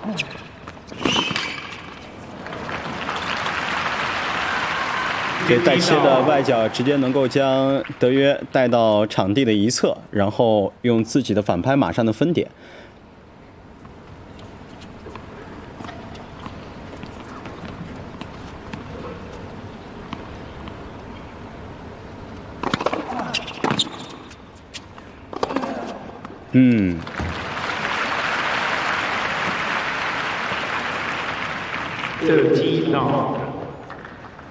这带切的外脚直接能够将德约带到场地的一侧，然后用自己的反拍马上的分点。 射击到。